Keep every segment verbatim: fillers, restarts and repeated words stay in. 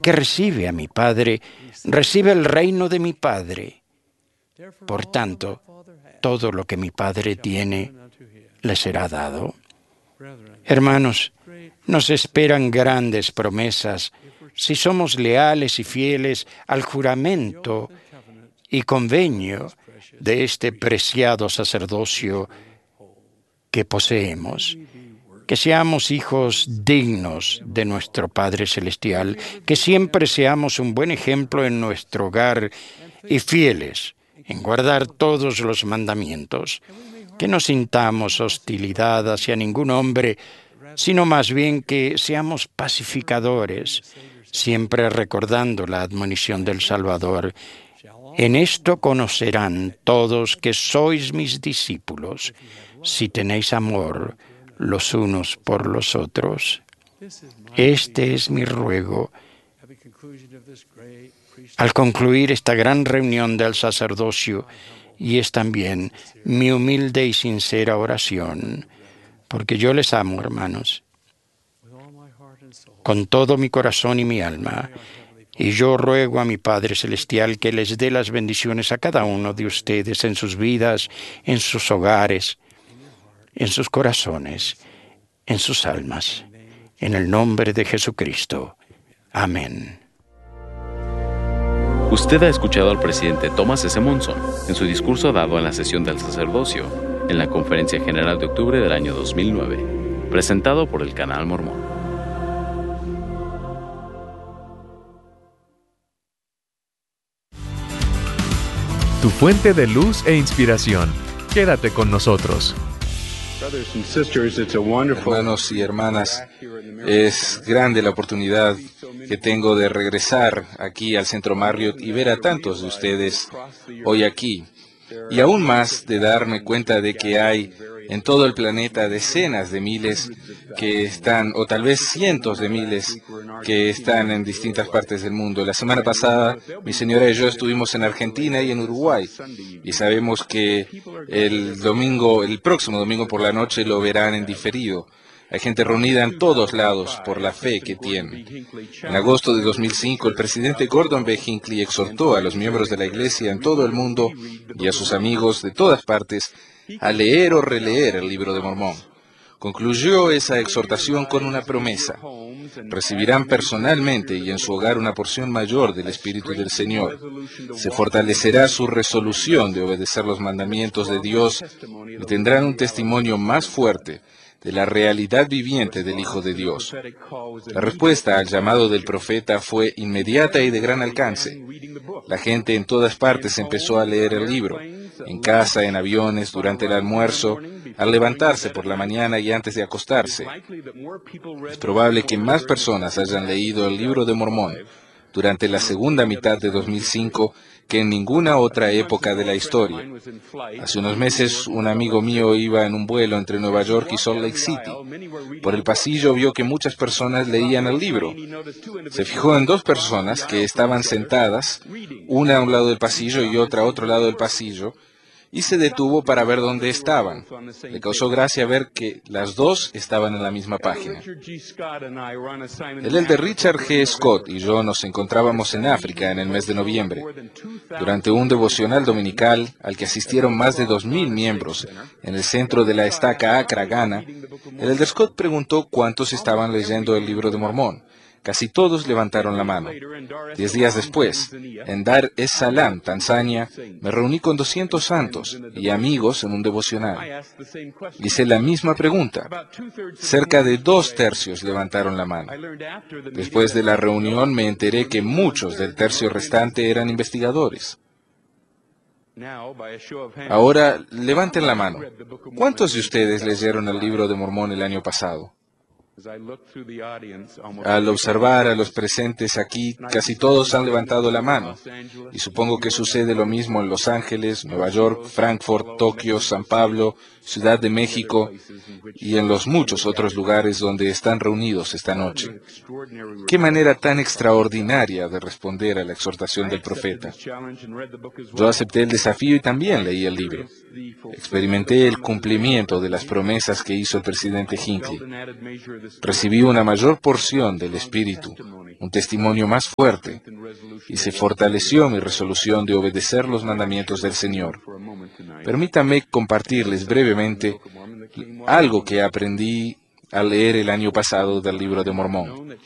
que recibe a mi Padre, recibe el reino de mi Padre. Por tanto, todo lo que mi Padre tiene, le será dado. Hermanos, nos esperan grandes promesas si somos leales y fieles al juramento y convenio de este preciado sacerdocio que poseemos. Que seamos hijos dignos de nuestro Padre Celestial, que siempre seamos un buen ejemplo en nuestro hogar y fieles en guardar todos los mandamientos, que no sintamos hostilidad hacia ningún hombre, sino más bien que seamos pacificadores, siempre recordando la admonición del Salvador. En esto conocerán todos que sois mis discípulos, si tenéis amor los unos por los otros. Este es mi ruego. Al concluir esta gran reunión del sacerdocio, y es también mi humilde y sincera oración, porque yo les amo, hermanos, con todo mi corazón y mi alma, y yo ruego a mi Padre Celestial que les dé las bendiciones a cada uno de ustedes en sus vidas, en sus hogares, en sus corazones, en sus almas, en el nombre de Jesucristo. Amén. Usted ha escuchado al presidente Thomas S. Monson en su discurso dado en la sesión del sacerdocio, en la Conferencia General de octubre del año dos mil nueve, presentado por el Canal Mormón. Tu fuente de luz e inspiración. Quédate con nosotros. Hermanos y hermanas, es grande la oportunidad que tengo de regresar aquí al Centro Marriott y ver a tantos de ustedes hoy aquí. Y aún más de darme cuenta de que hay en todo el planeta decenas de miles que están, o tal vez cientos de miles que están en distintas partes del mundo. La semana pasada, mi señora y yo estuvimos en Argentina y en Uruguay, y sabemos que el domingo, el próximo domingo por la noche lo verán en diferido. Hay gente reunida en todos lados por la fe que tienen. En agosto de dos mil cinco, el presidente Gordon B. Hinckley exhortó a los miembros de la Iglesia en todo el mundo y a sus amigos de todas partes a leer o releer el Libro de Mormón. Concluyó esa exhortación con una promesa. Recibirán personalmente y en su hogar una porción mayor del Espíritu del Señor. Se fortalecerá su resolución de obedecer los mandamientos de Dios y tendrán un testimonio más fuerte de la realidad viviente del Hijo de Dios. La respuesta al llamado del profeta fue inmediata y de gran alcance. La gente en todas partes empezó a leer el libro, en casa, en aviones, durante el almuerzo, al levantarse por la mañana y antes de acostarse. Es probable que más personas hayan leído el Libro de Mormón durante la segunda mitad de dos mil cinco que en ninguna otra época de la historia. Hace unos meses, un amigo mío iba en un vuelo entre Nueva York y Salt Lake City. Por el pasillo vio que muchas personas leían el libro. Se fijó en dos personas que estaban sentadas, una a un lado del pasillo y otra a otro lado del pasillo, y se detuvo para ver dónde estaban. Le causó gracia ver que las dos estaban en la misma página. El elder Richard G. Scott y yo nos encontrábamos en África en el mes de noviembre. Durante un devocional dominical al que asistieron más de dos mil miembros en el centro de la estaca Accra, Ghana, el elder Scott preguntó cuántos estaban leyendo el Libro de Mormón. Casi todos levantaron la mano. Diez días después, en Dar es Salaam, Tanzania, me reuní con doscientos santos y amigos en un devocional. Hice la misma pregunta. Cerca de dos tercios levantaron la mano. Después de la reunión me enteré que muchos del tercio restante eran investigadores. Ahora, levanten la mano. ¿Cuántos de ustedes leyeron el Libro de Mormón el año pasado? Al observar a los presentes aquí, casi todos han levantado la mano, y supongo que sucede lo mismo en Los Ángeles, Nueva York, Frankfurt, Tokio, San Pablo, Ciudad de México y en los muchos otros lugares donde están reunidos esta noche. Qué manera tan extraordinaria de responder a la exhortación del profeta. Yo acepté el desafío y también leí el libro. Experimenté el cumplimiento de las promesas que hizo el presidente Hinckley. recibí una mayor porción del Espíritu, un testimonio más fuerte, y se fortaleció mi resolución de obedecer los mandamientos del Señor. Permítanme compartirles brevemente algo que aprendí al leer el año pasado del Libro de Mormón.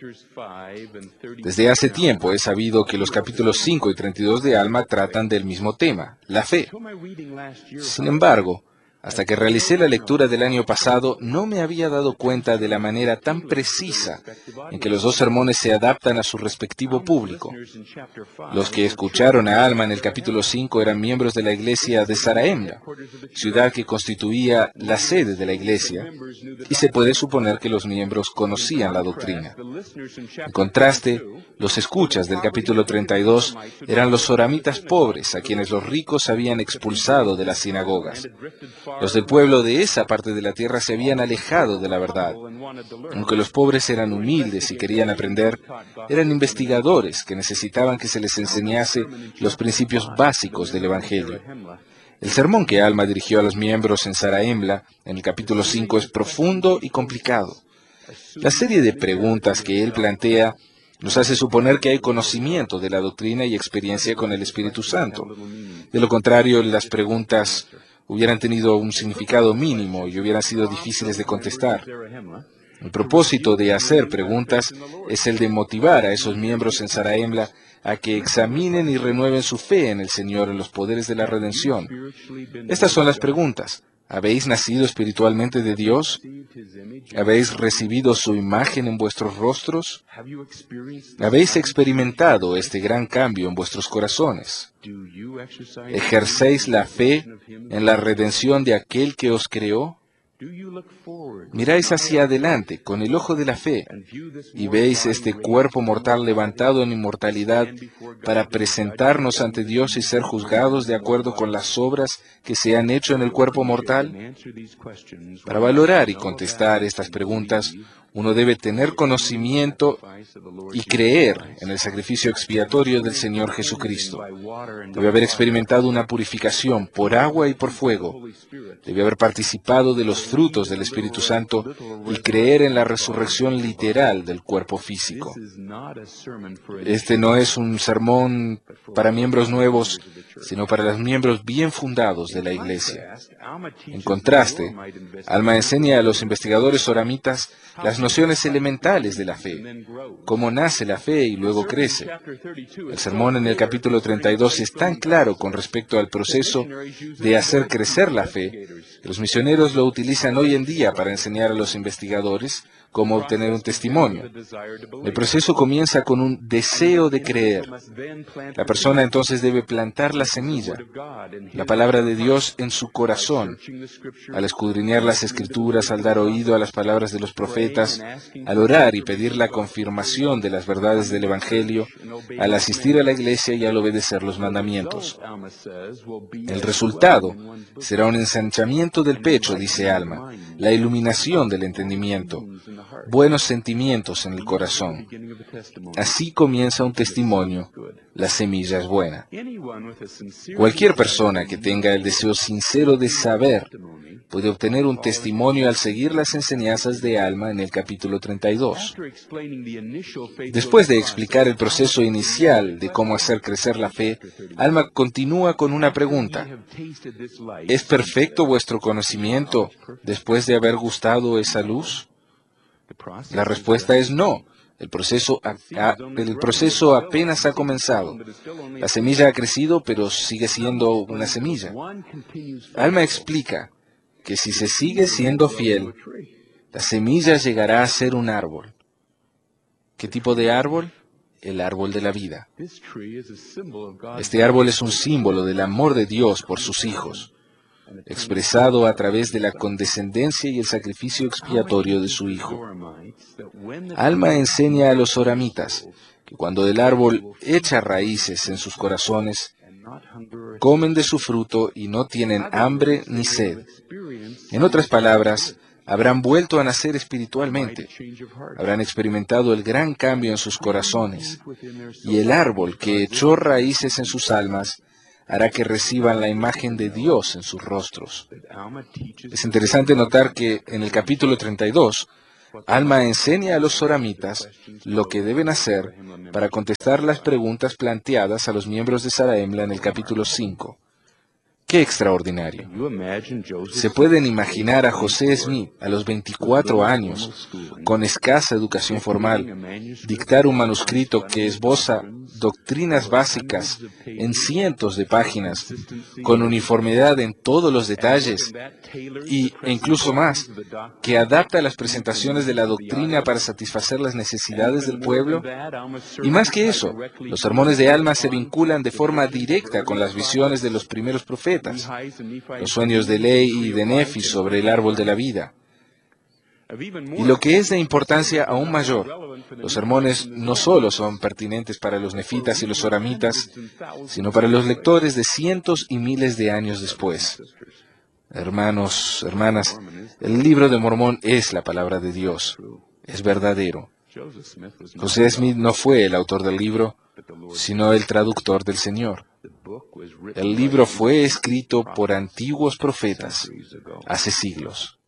Desde hace tiempo he sabido que los capítulos cinco y treinta y dos de Alma tratan del mismo tema, la fe. Sin embargo, hasta que realicé la lectura del año pasado, no me había dado cuenta de la manera tan precisa en que los dos sermones se adaptan a su respectivo público. Los que escucharon a Alma en el capítulo cinco eran miembros de la iglesia de Zarahemla, ciudad que constituía la sede de la iglesia, y se puede suponer que los miembros conocían la doctrina. En contraste, los escuchas del capítulo treinta y dos eran los zoramitas pobres, a quienes los ricos habían expulsado de las sinagogas. Los del pueblo de esa parte de la tierra se habían alejado de la verdad. Aunque los pobres eran humildes y querían aprender, eran investigadores que necesitaban que se les enseñase los principios básicos del Evangelio. El sermón que Alma dirigió a los miembros en Zarahemla, en el capítulo cinco, es profundo y complicado. La serie de preguntas que él plantea nos hace suponer que hay conocimiento de la doctrina y experiencia con el Espíritu Santo. De lo contrario, las preguntas hubieran tenido un significado mínimo y hubieran sido difíciles de contestar. El propósito de hacer preguntas es el de motivar a esos miembros en Zarahemla a que examinen y renueven su fe en el Señor, en los poderes de la redención. Estas son las preguntas. ¿Habéis nacido espiritualmente de Dios? ¿Habéis recibido su imagen en vuestros rostros? ¿Habéis experimentado este gran cambio en vuestros corazones? ¿Ejercéis la fe en la redención de aquel que os creó? Miráis hacia adelante con el ojo de la fe y veis este cuerpo mortal levantado en inmortalidad para presentarnos ante Dios y ser juzgados de acuerdo con las obras que se han hecho en el cuerpo mortal. Para valorar y contestar estas preguntas, uno debe tener conocimiento y creer en el sacrificio expiatorio del Señor Jesucristo. Debe haber experimentado una purificación por agua y por fuego. Debe haber participado de los frutos del Espíritu Santo y creer en la resurrección literal del cuerpo físico. Este no es un sermón para miembros nuevos, sino para los miembros bien fundados de la Iglesia. En contraste, Alma enseña a los investigadores zoramitas las nociones elementales de la fe, cómo nace la fe y luego crece. El sermón en el capítulo treinta y dos es tan claro con respecto al proceso de hacer crecer la fe, que los misioneros lo utilizan hoy en día para enseñar a los investigadores cómo obtener un testimonio. El proceso comienza con un deseo de creer. La persona entonces debe plantar la semilla, la palabra de Dios, en su corazón. Al escudriñar las Escrituras, al dar oído a las palabras de los profetas, al orar y pedir la confirmación de las verdades del Evangelio, al asistir a la iglesia y al obedecer los mandamientos. El resultado será un ensanchamiento del pecho, dice Alma, la iluminación del entendimiento, buenos sentimientos en el corazón. Así comienza un testimonio. La semilla es buena. Cualquier persona que tenga el deseo sincero de saber puede obtener un testimonio al seguir las enseñanzas de Alma en el capítulo treinta y dos. Después de explicar el proceso inicial de cómo hacer crecer la fe, Alma continúa con una pregunta. ¿Es perfecto vuestro conocimiento después de haber gustado esa luz? La respuesta es no. El proceso, a, a, el proceso apenas ha comenzado. La semilla ha crecido, pero sigue siendo una semilla. Alma explica que si se sigue siendo fiel, la semilla llegará a ser un árbol. ¿Qué tipo de árbol? El árbol de la vida. Este árbol es un símbolo del amor de Dios por sus hijos, expresado a través de la condescendencia y el sacrificio expiatorio de su Hijo. Alma enseña a los zoramitas que cuando el árbol echa raíces en sus corazones, comen de su fruto y no tienen hambre ni sed. En otras palabras, habrán vuelto a nacer espiritualmente, habrán experimentado el gran cambio en sus corazones, y el árbol que echó raíces en sus almas hará que reciban la imagen de Dios en sus rostros. Es interesante notar que en el capítulo treinta y dos, Alma enseña a los soramitas lo que deben hacer para contestar las preguntas planteadas a los miembros de Zarahemla en el capítulo cinco. ¡Qué extraordinario! ¿Se pueden imaginar a José Smith, a los veinticuatro años, con escasa educación formal, dictar un manuscrito que esboza doctrinas básicas en cientos de páginas, con uniformidad en todos los detalles, y, e incluso más, que adapta las presentaciones de la doctrina para satisfacer las necesidades del pueblo? Y más que eso, los sermones de Alma se vinculan de forma directa con las visiones de los primeros profetas, los sueños de Ley y de Nefi sobre el árbol de la vida. Y lo que es de importancia aún mayor, los sermones no solo son pertinentes para los nefitas y los soramitas, sino para los lectores de cientos y miles de años después. Hermanos, hermanas, el libro de Mormón es la palabra de Dios, es verdadero. José Smith no fue el autor del libro, sino el traductor del Señor. El libro fue escrito por antiguos profetas hace siglos.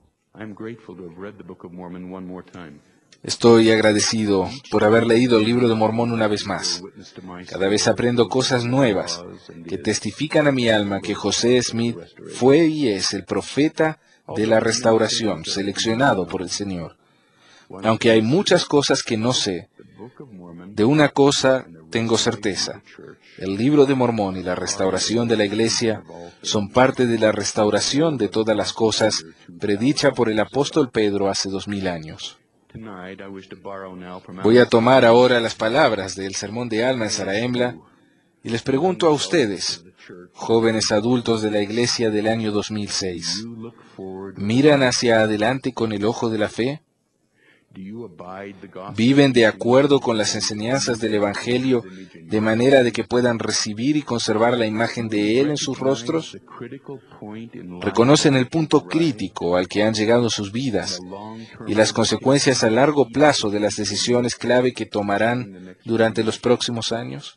Estoy agradecido por haber leído el libro de Mormón una vez más. Cada vez aprendo cosas nuevas que testifican a mi alma que José Smith fue y es el profeta de la restauración, seleccionado por el Señor. Aunque hay muchas cosas que no sé, de una cosa tengo certeza. El libro de Mormón y la restauración de la Iglesia son parte de la restauración de todas las cosas predicha por el apóstol Pedro hace dos mil años. Voy a tomar ahora las palabras del sermón de Alma en Zarahemla y les pregunto a ustedes, jóvenes adultos de la Iglesia del año dos mil seis, ¿miran hacia adelante con el ojo de la fe? ¿Viven de acuerdo con las enseñanzas del Evangelio de manera de que puedan recibir y conservar la imagen de Él en sus rostros? ¿Reconocen el punto crítico al que han llegado sus vidas y las consecuencias a largo plazo de las decisiones clave que tomarán durante los próximos años?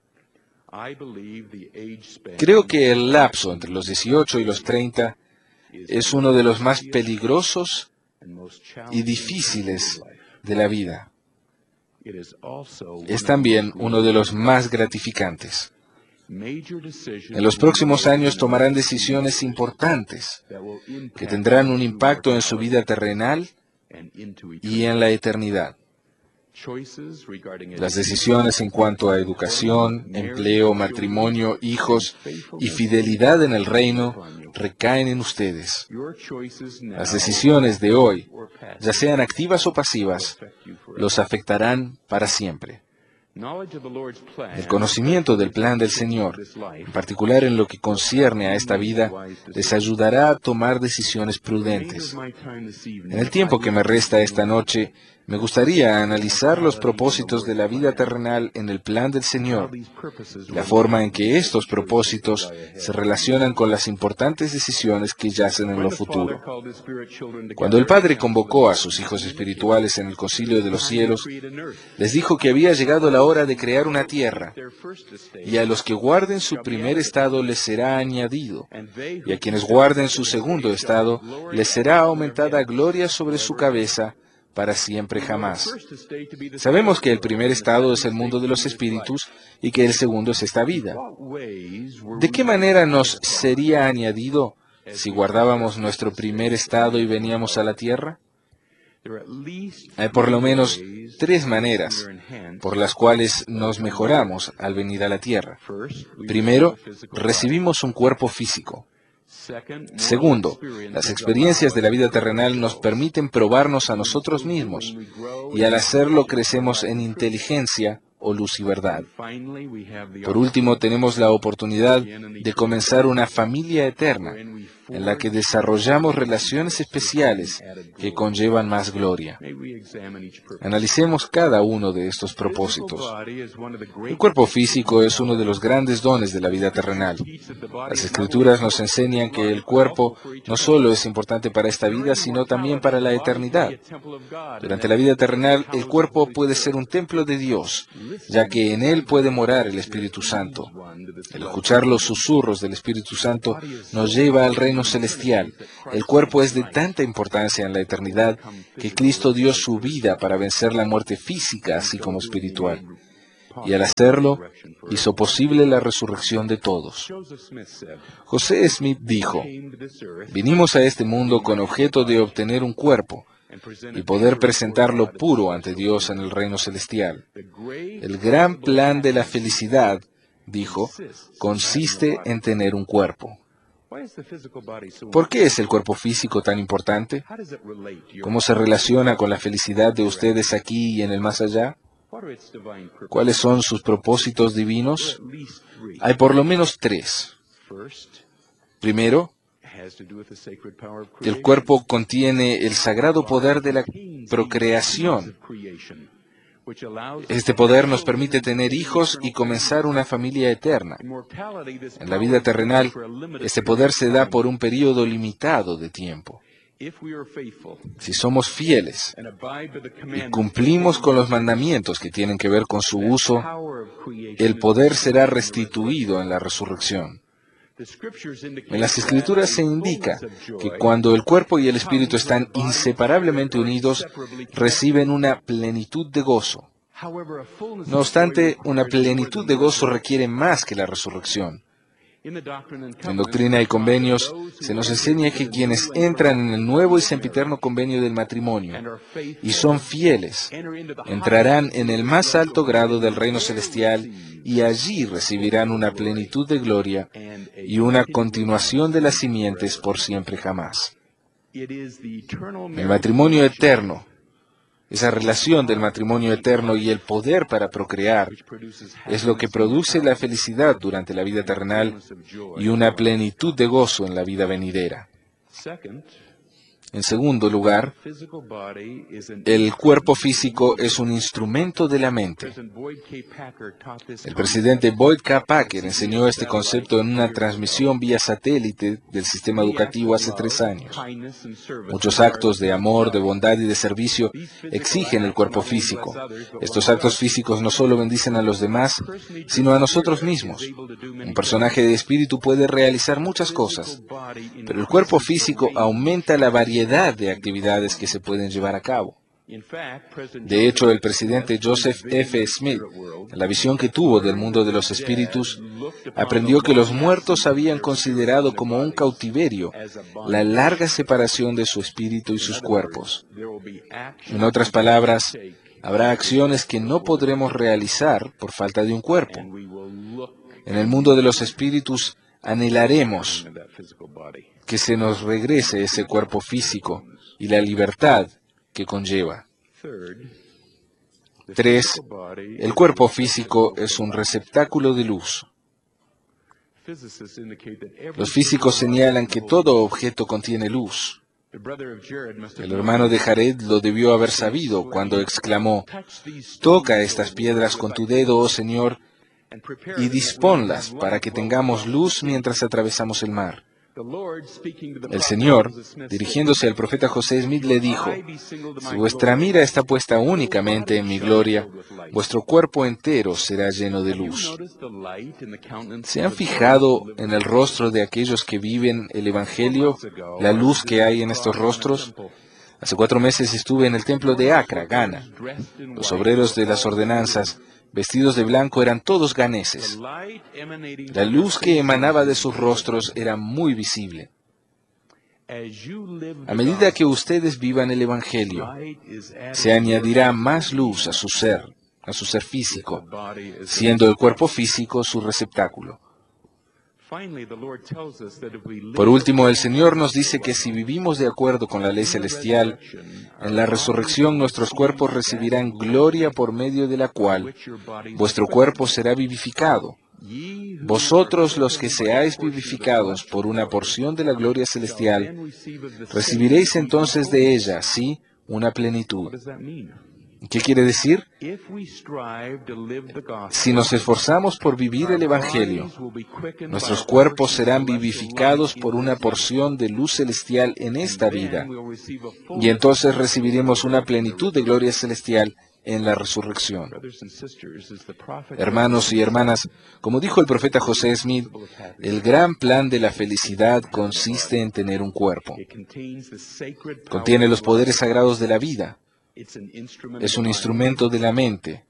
Creo que el lapso entre los dieciocho y los treinta es uno de los más peligrosos y difíciles de la vida. Es también uno de los más gratificantes. En los próximos años tomarán decisiones importantes que tendrán un impacto en su vida terrenal y en la eternidad. Las decisiones en cuanto a educación, empleo, matrimonio, hijos y fidelidad en el reino recaen en ustedes. Las decisiones de hoy, ya sean activas o pasivas, los afectarán para siempre. El conocimiento del plan del Señor, en particular en lo que concierne a esta vida, les ayudará a tomar decisiones prudentes. En el tiempo que me resta esta noche, me gustaría analizar los propósitos de la vida terrenal en el plan del Señor, y la forma en que estos propósitos se relacionan con las importantes decisiones que yacen en lo futuro. Cuando el Padre convocó a sus hijos espirituales en el concilio de los cielos, les dijo que había llegado la hora de crear una tierra, y a los que guarden su primer estado les será añadido, y a quienes guarden su segundo estado les será aumentada gloria sobre su cabeza, para siempre jamás. Sabemos que el primer estado es el mundo de los espíritus y que el segundo es esta vida. ¿De qué manera nos sería añadido si guardábamos nuestro primer estado y veníamos a la tierra? Hay por lo menos tres maneras por las cuales nos mejoramos al venir a la tierra. Primero, recibimos un cuerpo físico. Segundo, las experiencias de la vida terrenal nos permiten probarnos a nosotros mismos, y al hacerlo crecemos en inteligencia o luz y verdad. Por último, tenemos la oportunidad de comenzar una familia eterna, en la que desarrollamos relaciones especiales que conllevan más gloria. Analicemos cada uno de estos propósitos. El cuerpo físico es uno de los grandes dones de la vida terrenal. Las Escrituras nos enseñan que el cuerpo no solo es importante para esta vida, sino también para la eternidad. Durante la vida terrenal, el cuerpo puede ser un templo de Dios, ya que en él puede morar el Espíritu Santo. El escuchar los susurros del Espíritu Santo nos lleva al reino reino celestial. El cuerpo es de tanta importancia en la eternidad que Cristo dio su vida para vencer la muerte física así como espiritual. Y al hacerlo, hizo posible la resurrección de todos. José Smith dijo, «Vinimos a este mundo con objeto de obtener un cuerpo y poder presentarlo puro ante Dios en el reino celestial. El gran plan de la felicidad, dijo, consiste en tener un cuerpo». ¿Por qué es el cuerpo físico tan importante? ¿Cómo se relaciona con la felicidad de ustedes aquí y en el más allá? ¿Cuáles son sus propósitos divinos? Hay por lo menos tres. Primero, el cuerpo contiene el sagrado poder de la procreación. Este poder nos permite tener hijos y comenzar una familia eterna. En la vida terrenal, este poder se da por un periodo limitado de tiempo. Si somos fieles y cumplimos con los mandamientos que tienen que ver con su uso, el poder será restituido en la resurrección. En las Escrituras se indica que cuando el cuerpo y el espíritu están inseparablemente unidos, reciben una plenitud de gozo. No obstante, una plenitud de gozo requiere más que la resurrección. En Doctrina y Convenios se nos enseña que quienes entran en el nuevo y sempiterno convenio del matrimonio y son fieles, entrarán en el más alto grado del reino celestial y allí recibirán una plenitud de gloria y una continuación de las simientes por siempre jamás. El matrimonio eterno, esa relación del matrimonio eterno y el poder para procrear, es lo que produce la felicidad durante la vida terrenal y una plenitud de gozo en la vida venidera. En segundo lugar, el cuerpo físico es un instrumento de la mente. El presidente Boyd K. Packer enseñó este concepto en una transmisión vía satélite del sistema educativo hace tres años. Muchos actos de amor, de bondad y de servicio exigen el cuerpo físico. Estos actos físicos no solo bendicen a los demás, sino a nosotros mismos. Un personaje de espíritu puede realizar muchas cosas, pero el cuerpo físico aumenta la variedad de actividades que se pueden llevar a cabo. De hecho, el presidente Joseph F. Smith, en la visión que tuvo del mundo de los espíritus, aprendió que los muertos habían considerado como un cautiverio la larga separación de su espíritu y sus cuerpos. En otras palabras, habrá acciones que no podremos realizar por falta de un cuerpo. En el mundo de los espíritus, anhelaremos que se nos regrese ese cuerpo físico y la libertad que conlleva. Tres, el cuerpo físico es un receptáculo de luz. Los físicos señalan que todo objeto contiene luz. El hermano de Jared lo debió haber sabido cuando exclamó, «Toca estas piedras con tu dedo, oh Señor, y disponlas para que tengamos luz mientras atravesamos el mar». El Señor, dirigiéndose al profeta José Smith, le dijo, «Si vuestra mira está puesta únicamente en mi gloria, vuestro cuerpo entero será lleno de luz». ¿Se han fijado en el rostro de aquellos que viven el Evangelio, la luz que hay en estos rostros? Hace cuatro meses estuve en el templo de Accra, Ghana. Los obreros de las ordenanzas, vestidos de blanco, eran todos ganeses. La luz que emanaba de sus rostros era muy visible. A medida que ustedes vivan el Evangelio, se añadirá más luz a su ser, a su ser físico, siendo el cuerpo físico su receptáculo. Por último, el Señor nos dice que si vivimos de acuerdo con la ley celestial, en la resurrección nuestros cuerpos recibirán gloria por medio de la cual vuestro cuerpo será vivificado. Vosotros, los que seáis vivificados por una porción de la gloria celestial, recibiréis entonces de ella, sí, una plenitud. ¿Qué quiere decir? Si nos esforzamos por vivir el Evangelio, nuestros cuerpos serán vivificados por una porción de luz celestial en esta vida, y entonces recibiremos una plenitud de gloria celestial en la resurrección. Hermanos y hermanas, como dijo el profeta José Smith, el gran plan de la felicidad consiste en tener un cuerpo. Contiene los poderes sagrados de la vida. Es un instrumento de la mente.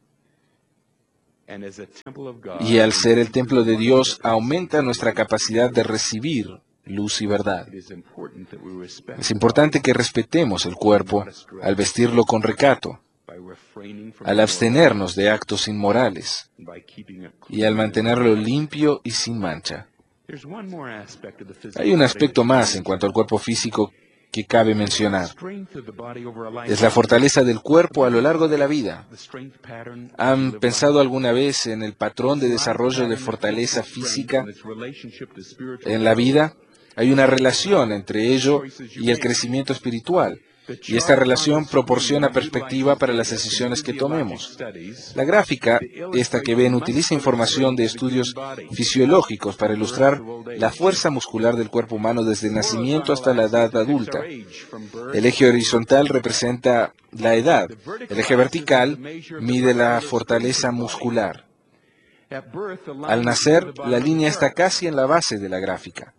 Y al ser el templo de Dios, aumenta nuestra capacidad de recibir luz y verdad. Es importante que respetemos el cuerpo al vestirlo con recato, al abstenernos de actos inmorales y al mantenerlo limpio y sin mancha. Hay un aspecto más en cuanto al cuerpo físico que cabe mencionar. Es la fortaleza del cuerpo a lo largo de la vida. ¿Han pensado alguna vez en el patrón de desarrollo de fortaleza física en la vida? Hay una relación entre ello y el crecimiento espiritual, y esta relación proporciona perspectiva para las decisiones que tomemos. La gráfica, esta que ven, utiliza información de estudios fisiológicos para ilustrar la fuerza muscular del cuerpo humano desde el nacimiento hasta la edad adulta. El eje horizontal representa la edad. El eje vertical mide la fortaleza muscular. Al nacer, la línea está casi en la base de la gráfica.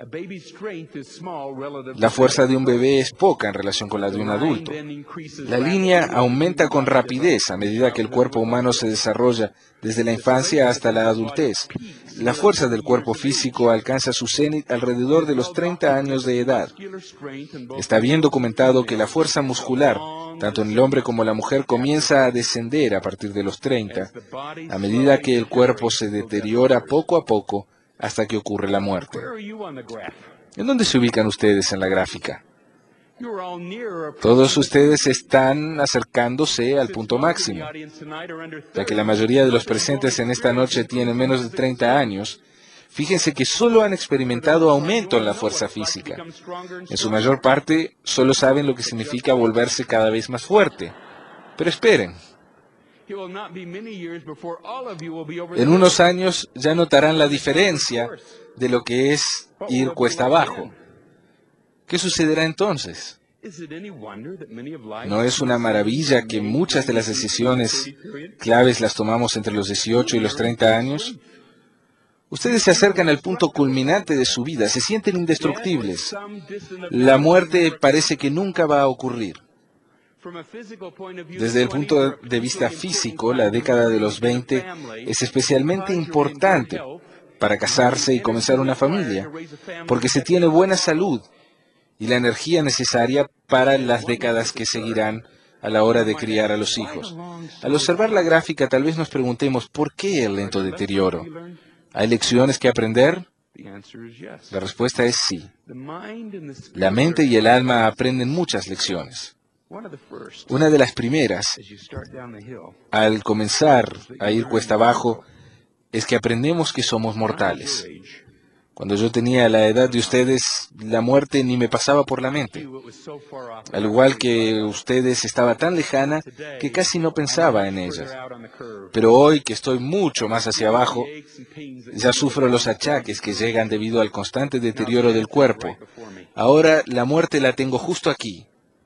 La fuerza de un bebé es poca en relación con la de un adulto. La línea aumenta con rapidez a medida que el cuerpo humano se desarrolla desde la infancia hasta la adultez. La fuerza del cuerpo físico alcanza su cenit alrededor de los treinta años de edad. Está bien documentado que la fuerza muscular, tanto en el hombre como en la mujer, comienza a descender a partir de los treinta, a medida que el cuerpo se deteriora poco a poco hasta que ocurre la muerte. ¿En dónde se ubican ustedes en la gráfica? Todos ustedes están acercándose al punto máximo. Ya que la mayoría de los presentes en esta noche tienen menos de treinta años, fíjense que solo han experimentado aumento en la fuerza física. En su mayor parte, solo saben lo que significa volverse cada vez más fuerte. Pero esperen. En unos años ya notarán la diferencia de lo que es ir cuesta abajo. ¿Qué sucederá entonces? ¿No es una maravilla que muchas de las decisiones claves las tomamos entre los dieciocho y los treinta años? Ustedes se acercan al punto culminante de su vida, se sienten indestructibles. La muerte parece que nunca va a ocurrir. Desde el punto de vista físico, la década de los veinte es especialmente importante para casarse y comenzar una familia, porque se tiene buena salud y la energía necesaria para las décadas que seguirán a la hora de criar a los hijos. Al observar la gráfica, tal vez nos preguntemos, ¿por qué el lento deterioro? ¿Hay lecciones que aprender? La respuesta es sí. La mente y el alma aprenden muchas lecciones. Una de las primeras, al comenzar a ir cuesta abajo, es que aprendemos que somos mortales. Cuando yo tenía la edad de ustedes, la muerte ni me pasaba por la mente. Al igual que ustedes, estaba tan lejana que casi no pensaba en ella. Pero hoy, que estoy mucho más hacia abajo, ya sufro los achaques que llegan debido al constante deterioro del cuerpo. Ahora la muerte la tengo justo aquí.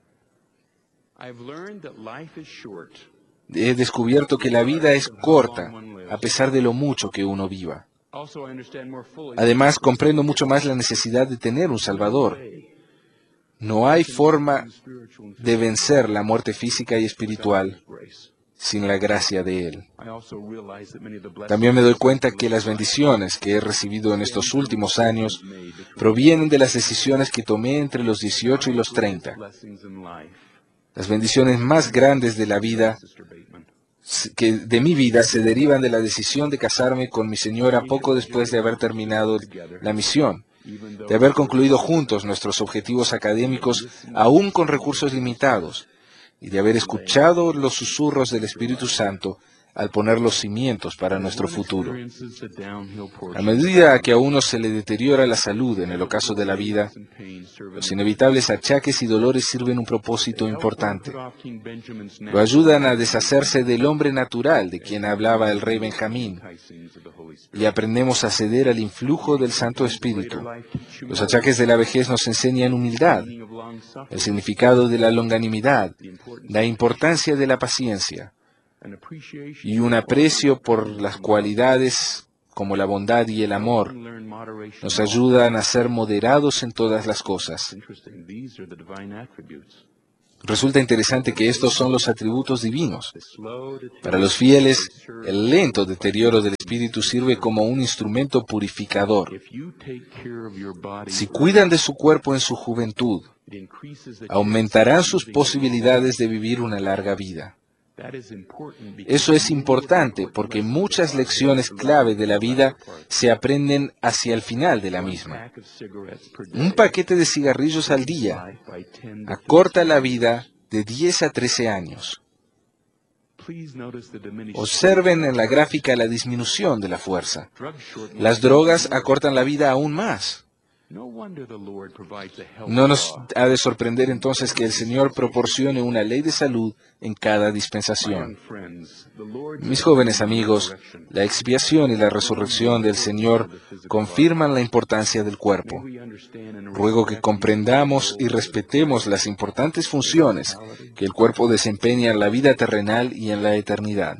He descubierto que la vida es corta, a pesar de lo mucho que uno viva. Además, comprendo mucho más la necesidad de tener un Salvador. No hay forma de vencer la muerte física y espiritual sin la gracia de Él. También me doy cuenta que las bendiciones que he recibido en estos últimos años provienen de las decisiones que tomé entre los dieciocho y los treinta. Las bendiciones más grandes de la vida, que de mi vida, se derivan de la decisión de casarme con mi señora poco después de haber terminado la misión, de haber concluido juntos nuestros objetivos académicos, aún con recursos limitados, y de haber escuchado los susurros del Espíritu Santo al poner los cimientos para nuestro futuro. A medida que a uno se le deteriora la salud en el ocaso de la vida, los inevitables achaques y dolores sirven un propósito importante. Lo ayudan a deshacerse del hombre natural de quien hablaba el rey Benjamín, y aprendemos a ceder al influjo del Santo Espíritu. Los achaques de la vejez nos enseñan humildad, el significado de la longanimidad, la importancia de la paciencia, y un aprecio por las cualidades como la bondad y el amor. Nos ayudan a ser moderados en todas las cosas. Resulta interesante que estos son los atributos divinos. Para los fieles, el lento deterioro del espíritu sirve como un instrumento purificador. Si cuidan de su cuerpo en su juventud, aumentarán sus posibilidades de vivir una larga vida. Eso es importante porque muchas lecciones clave de la vida se aprenden hacia el final de la misma. Un paquete de cigarrillos al día acorta la vida de diez a trece años. Observen en la gráfica la disminución de la fuerza. Las drogas acortan la vida aún más. No nos ha de sorprender entonces que el Señor proporcione una ley de salud en cada dispensación. Mis jóvenes amigos, la expiación y la resurrección del Señor confirman la importancia del cuerpo. Ruego que comprendamos y respetemos las importantes funciones que el cuerpo desempeña en la vida terrenal y en la eternidad.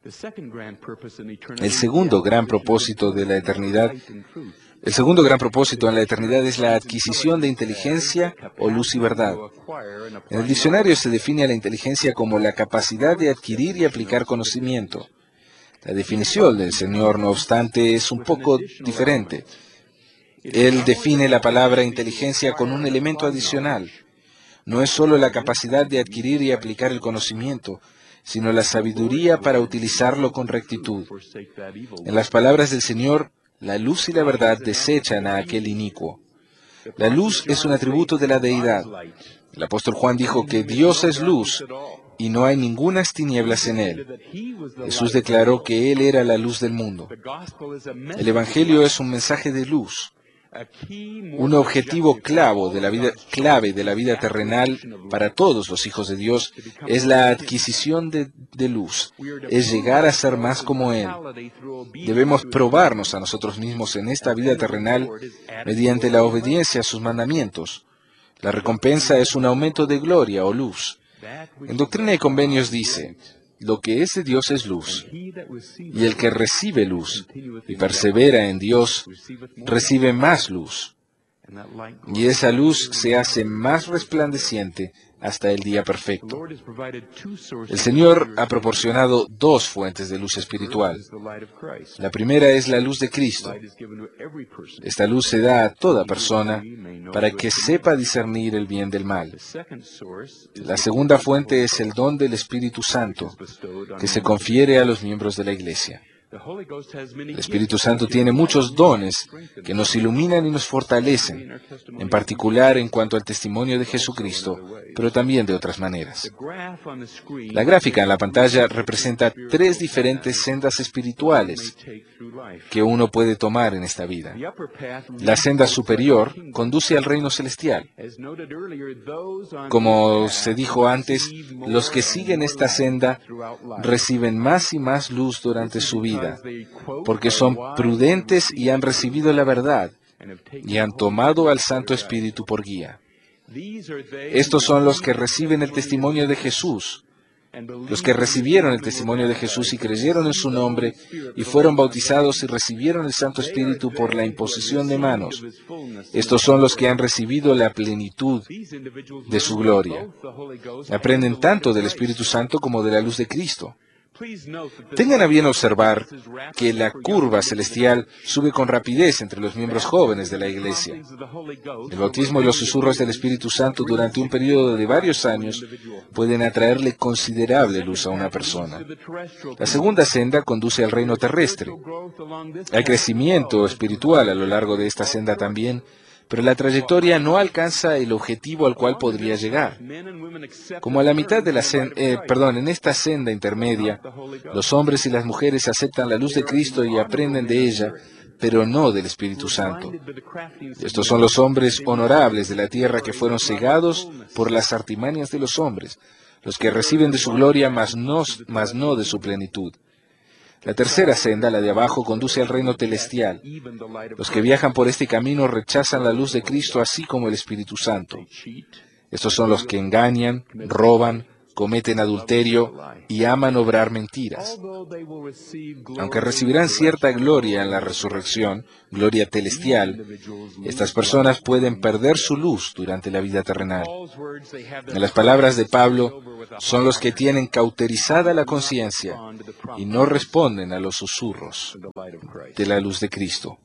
El segundo gran propósito de la eternidad El segundo gran propósito en la eternidad es la adquisición de inteligencia o luz y verdad. En el diccionario se define a la inteligencia como la capacidad de adquirir y aplicar conocimiento. La definición del Señor, no obstante, es un poco diferente. Él define la palabra inteligencia con un elemento adicional. No es solo la capacidad de adquirir y aplicar el conocimiento, sino la sabiduría para utilizarlo con rectitud. En las palabras del Señor, la luz y la verdad desechan a aquel inicuo. La luz es un atributo de la deidad. El apóstol Juan dijo que Dios es luz y no hay ningunas tinieblas en él. Jesús declaró que Él era la luz del mundo. El Evangelio es un mensaje de luz. Un objetivo clave de la vida, clave de la vida terrenal para todos los hijos de Dios es la adquisición de, de luz, es llegar a ser más como Él. Debemos probarnos a nosotros mismos en esta vida terrenal mediante la obediencia a sus mandamientos. La recompensa es un aumento de gloria o luz. En Doctrina y Convenios dice: lo que es de Dios es luz, y el que recibe luz y persevera en Dios, recibe más luz, y esa luz se hace más resplandeciente hasta el día perfecto. El Señor ha proporcionado dos fuentes de luz espiritual. La primera es la luz de Cristo. Esta luz se da a toda persona para que sepa discernir el bien del mal. La segunda fuente es el don del Espíritu Santo, que se confiere a los miembros de la Iglesia. El Espíritu Santo tiene muchos dones que nos iluminan y nos fortalecen, en particular en cuanto al testimonio de Jesucristo, pero también de otras maneras. La gráfica en la pantalla representa tres diferentes sendas espirituales que uno puede tomar en esta vida. La senda superior conduce al reino celestial. Como se dijo antes, los que siguen esta senda reciben más y más luz durante su vida, porque son prudentes y han recibido la verdad, y han tomado al Santo Espíritu por guía. Estos son los que reciben el testimonio de Jesús, los que recibieron el testimonio de Jesús y creyeron en su nombre, y fueron bautizados y recibieron el Santo Espíritu por la imposición de manos. Estos son los que han recibido la plenitud de su gloria. Aprenden tanto del Espíritu Santo como de la luz de Cristo. Tengan a bien observar que la curva celestial sube con rapidez entre los miembros jóvenes de la Iglesia. El bautismo y los susurros del Espíritu Santo durante un periodo de varios años pueden atraerle considerable luz a una persona. La segunda senda conduce al reino terrestre. Hay crecimiento espiritual a lo largo de esta senda también, pero la trayectoria no alcanza el objetivo al cual podría llegar. Como a la mitad de la senda, eh, perdón, en esta senda intermedia, los hombres y las mujeres aceptan la luz de Cristo y aprenden de ella, pero no del Espíritu Santo. Estos son los hombres honorables de la tierra que fueron cegados por las artimañas de los hombres, los que reciben de su gloria, mas no, mas no de su plenitud. La tercera senda, la de abajo, conduce al reino celestial. Los que viajan por este camino rechazan la luz de Cristo, así como el Espíritu Santo. Estos son los que engañan, roban, cometen adulterio y aman obrar mentiras. Aunque recibirán cierta gloria en la resurrección, gloria celestial, estas personas pueden perder su luz durante la vida terrenal. En las palabras de Pablo, son los que tienen cauterizada la conciencia y no responden a los susurros de la luz de Cristo.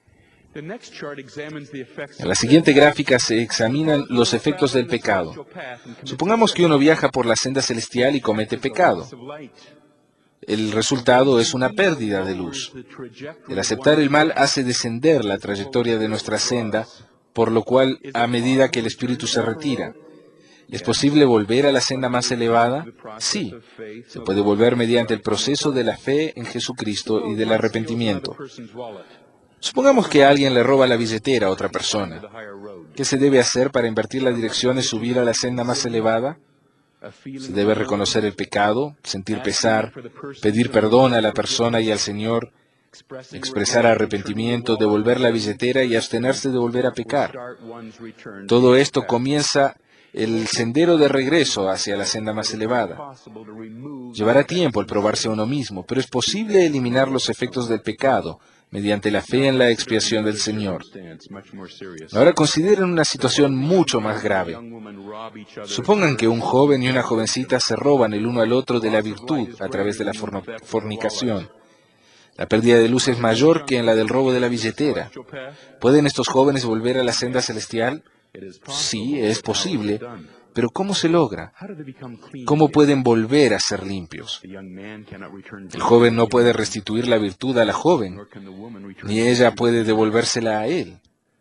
En la siguiente gráfica se examinan los efectos del pecado. Supongamos que uno viaja por la senda celestial y comete pecado. El resultado es una pérdida de luz. El aceptar el mal hace descender la trayectoria de nuestra senda, por lo cual, a medida que el espíritu se retira, ¿es posible volver a la senda más elevada? Sí. Se puede volver mediante el proceso de la fe en Jesucristo y del arrepentimiento. Supongamos que alguien le roba la billetera a otra persona. ¿Qué se debe hacer para invertir la dirección y subir a la senda más elevada? Se debe reconocer el pecado, sentir pesar, pedir perdón a la persona y al Señor, expresar arrepentimiento, devolver la billetera y abstenerse de volver a pecar. Todo esto comienza el sendero de regreso hacia la senda más elevada. Llevará tiempo el probarse a uno mismo, pero es posible eliminar los efectos del pecado mediante la fe en la expiación del Señor. Ahora consideren una situación mucho más grave. Supongan que un joven y una jovencita se roban el uno al otro de la virtud a través de la fornicación. La pérdida de luz es mayor que en la del robo de la billetera. ¿Pueden estos jóvenes volver a la senda celestial? Sí, es posible. Pero ¿cómo se logra? ¿Cómo pueden volver a ser limpios? El joven no puede restituir la virtud a la joven, ni ella puede devolvérsela a él.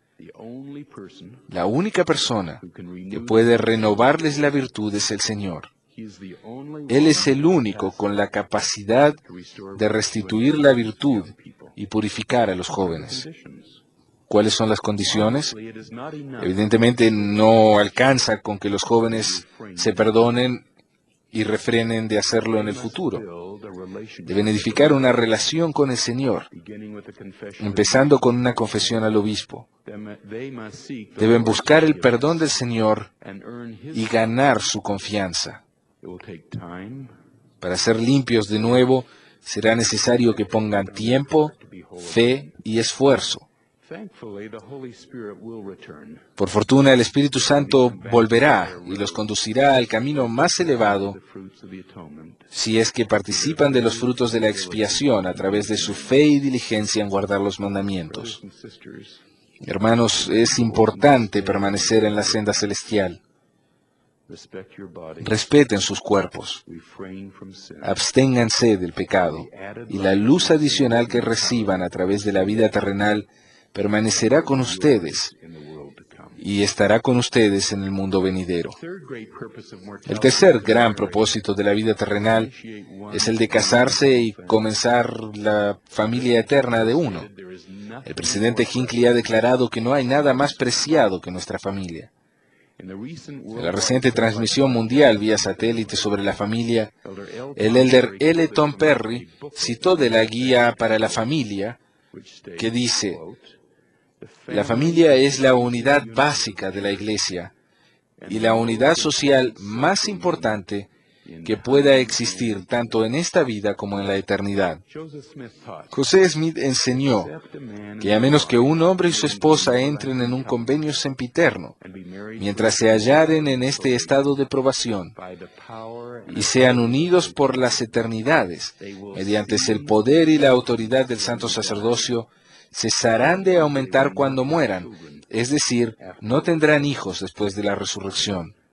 La única persona que puede renovarles la virtud es el Señor. Él es el único con la capacidad de restituir la virtud y purificar a los jóvenes. ¿Cuáles son las condiciones? Evidentemente no alcanza con que los jóvenes se perdonen y refrenen de hacerlo en el futuro. Deben edificar una relación con el Señor, empezando con una confesión al obispo. Deben buscar el perdón del Señor y ganar su confianza. Para ser limpios de nuevo, será necesario que pongan tiempo, fe y esfuerzo. Por fortuna, el Espíritu Santo volverá y los conducirá al camino más elevado si es que participan de los frutos de la expiación a través de su fe y diligencia en guardar los mandamientos. Hermanos, es importante permanecer en la senda celestial. Respeten sus cuerpos, absténganse del pecado, y la luz adicional que reciban a través de la vida terrenal permanecerá con ustedes y estará con ustedes en el mundo venidero. El tercer gran propósito de la vida terrenal es el de casarse y comenzar la familia eterna de uno. El presidente Hinckley ha declarado que no hay nada más preciado que nuestra familia. En la reciente transmisión mundial vía satélite sobre la familia, el elder L. Tom Perry citó de la Guía para la Familia, que dice: la familia es la unidad básica de la Iglesia y la unidad social más importante que pueda existir tanto en esta vida como en la eternidad. José Smith enseñó que a menos que un hombre y su esposa entren en un convenio sempiterno, mientras se hallaren en este estado de probación y sean unidos por las eternidades, mediante el poder y la autoridad del santo sacerdocio, cesarán de aumentar cuando mueran, es decir, no tendrán hijos después de la resurrección.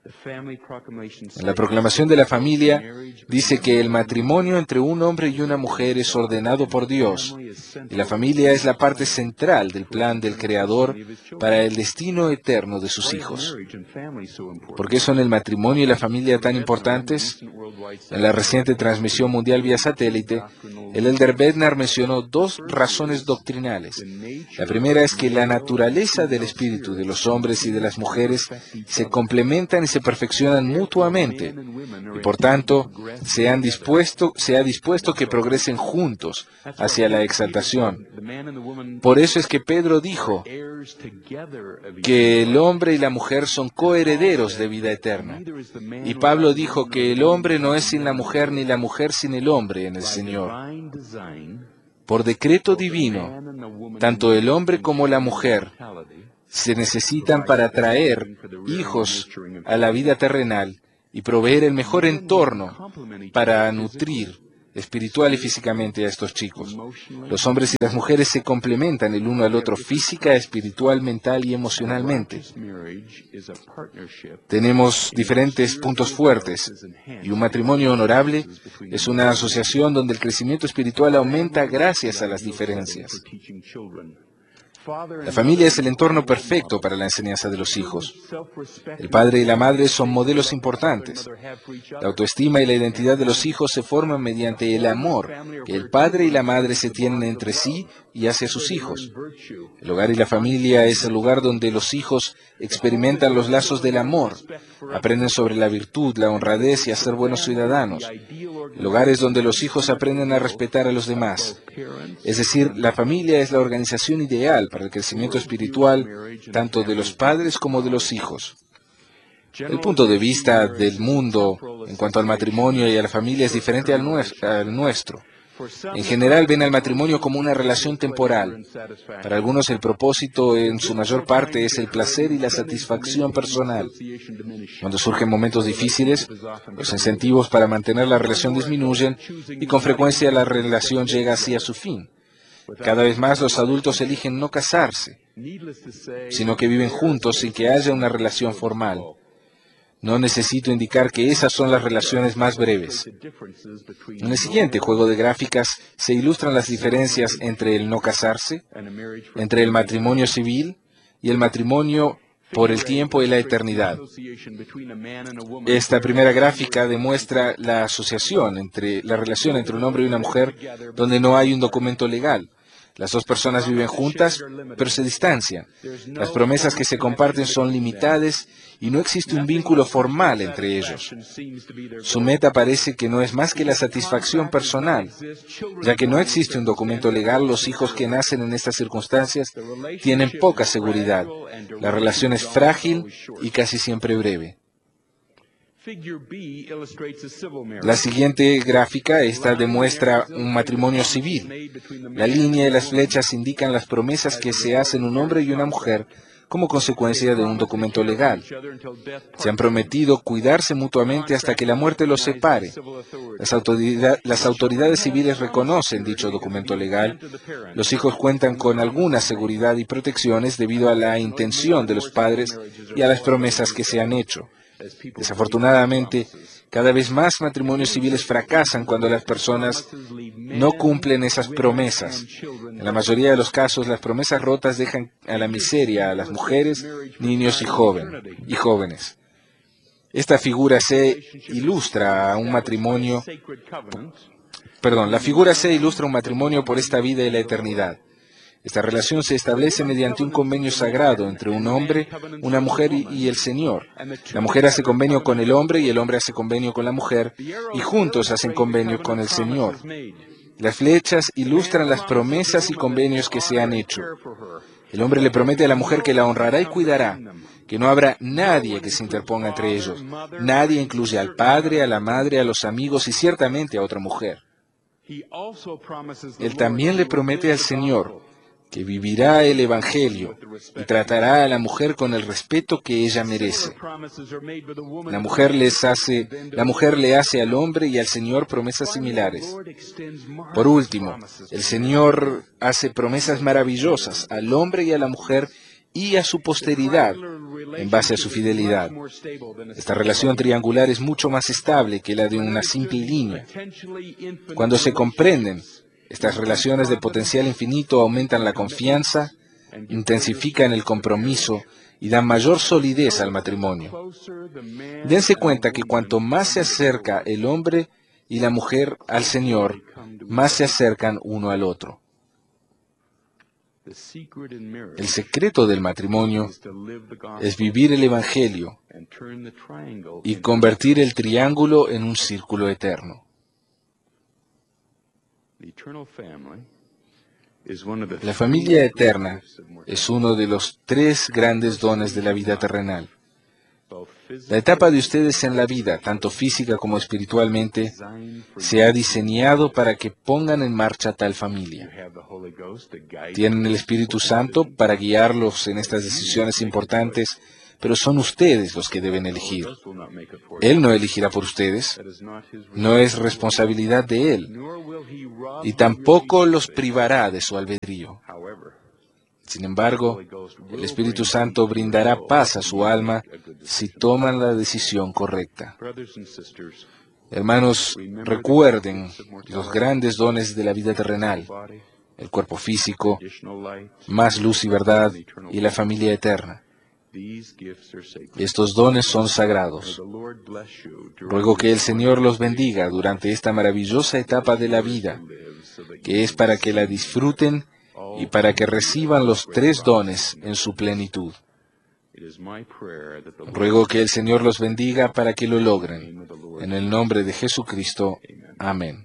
En la proclamación de la familia dice que el matrimonio entre un hombre y una mujer es ordenado por Dios, y la familia es la parte central del plan del Creador para el destino eterno de sus hijos. ¿Por qué son el matrimonio y la familia tan importantes? En la reciente transmisión mundial vía satélite, el elder Bednar mencionó dos razones doctrinales. La primera es que la naturaleza del espíritu de los hombres y de las mujeres se complementan y se perfeccionan mutuamente, y por tanto se, han dispuesto, se ha dispuesto que progresen juntos hacia la exaltación. Por eso es que Pedro dijo que el hombre y la mujer son coherederos de vida eterna. Y Pablo dijo que el hombre no es sin la mujer ni la mujer sin el hombre en el Señor. Por decreto divino, tanto el hombre como la mujer se necesitan para traer hijos a la vida terrenal y proveer el mejor entorno para nutrir espiritual y físicamente a estos chicos. Los hombres y las mujeres se complementan el uno al otro física, espiritual, mental y emocionalmente. Tenemos diferentes puntos fuertes, y un matrimonio honorable es una asociación donde el crecimiento espiritual aumenta gracias a las diferencias. La familia es el entorno perfecto para la enseñanza de los hijos. El padre y la madre son modelos importantes. La autoestima y la identidad de los hijos se forman mediante el amor que el padre y la madre se tienen entre sí y hacia sus hijos. El hogar y la familia es el lugar donde los hijos experimentan los lazos del amor, aprenden sobre la virtud, la honradez y a ser buenos ciudadanos. El hogar es donde los hijos aprenden a respetar a los demás. Es decir, la familia es la organización ideal para el crecimiento espiritual tanto de los padres como de los hijos. El punto de vista del mundo en cuanto al matrimonio y a la familia es diferente al nuestro. En general ven al matrimonio como una relación temporal. Para algunos el propósito en su mayor parte es el placer y la satisfacción personal. Cuando surgen momentos difíciles, los incentivos para mantener la relación disminuyen y con frecuencia la relación llega así a su fin. Cada vez más los adultos eligen no casarse, sino que viven juntos sin que haya una relación formal. No necesito indicar que esas son las relaciones más breves. En el siguiente juego de gráficas se ilustran las diferencias entre el no casarse, entre el matrimonio civil y el matrimonio por el tiempo y la eternidad. Esta primera gráfica demuestra la asociación entre la relación entre un hombre y una mujer donde no hay un documento legal. Las dos personas viven juntas, pero se distancian. Las promesas que se comparten son limitadas y no existe un vínculo formal entre ellos. Su meta parece que no es más que la satisfacción personal. Ya que no existe un documento legal, los hijos que nacen en estas circunstancias tienen poca seguridad. La relación es frágil y casi siempre breve. La siguiente gráfica, esta demuestra un matrimonio civil. La línea y las flechas indican las promesas que se hacen un hombre y una mujer como consecuencia de un documento legal. Se han prometido cuidarse mutuamente hasta que la muerte los separe. Las, autoridad, las autoridades civiles reconocen dicho documento legal. Los hijos cuentan con alguna seguridad y protecciones debido a la intención de los padres y a las promesas que se han hecho. Desafortunadamente, cada vez más matrimonios civiles fracasan cuando las personas no cumplen esas promesas. En la mayoría de los casos, las promesas rotas dejan a la miseria a las mujeres, niños y, joven, y jóvenes. Esta figura C ilustra a un matrimonio, perdón, la figura C ilustra un matrimonio por esta vida y la eternidad. Esta relación se establece mediante un convenio sagrado entre un hombre, una mujer y el Señor. La mujer hace convenio con el hombre y el hombre hace convenio con la mujer, y juntos hacen convenio con el Señor. Las flechas ilustran las promesas y convenios que se han hecho. El hombre le promete a la mujer que la honrará y cuidará, que no habrá nadie que se interponga entre ellos. Nadie incluye al padre, a la madre, a los amigos y ciertamente a otra mujer. Él también le promete al Señor que vivirá el Evangelio y tratará a la mujer con el respeto que ella merece. La mujer, les hace, la mujer le hace al hombre y al Señor promesas similares. Por último, el Señor hace promesas maravillosas al hombre y a la mujer y a su posteridad en base a su fidelidad. Esta relación triangular es mucho más estable que la de una simple línea. Cuando se comprenden, estas relaciones de potencial infinito aumentan la confianza, intensifican el compromiso y dan mayor solidez al matrimonio. Dense cuenta que cuanto más se acerca el hombre y la mujer al Señor, más se acercan uno al otro. El secreto del matrimonio es vivir el Evangelio y convertir el triángulo en un círculo eterno. La familia eterna es uno de los tres grandes dones de la vida terrenal. La etapa de ustedes en la vida, tanto física como espiritualmente, se ha diseñado para que pongan en marcha tal familia. Tienen el Espíritu Santo para guiarlos en estas decisiones importantes, pero son ustedes los que deben elegir. Él no elegirá por ustedes, no es responsabilidad de Él, y tampoco los privará de su albedrío. Sin embargo, el Espíritu Santo brindará paz a su alma si toman la decisión correcta. Hermanos, recuerden los grandes dones de la vida terrenal, el cuerpo físico, más luz y verdad, y la familia eterna. Estos dones son sagrados. Ruego que el Señor los bendiga durante esta maravillosa etapa de la vida, que es para que la disfruten y para que reciban los tres dones en su plenitud. Ruego que el Señor los bendiga para que lo logren. En el nombre de Jesucristo. Amén.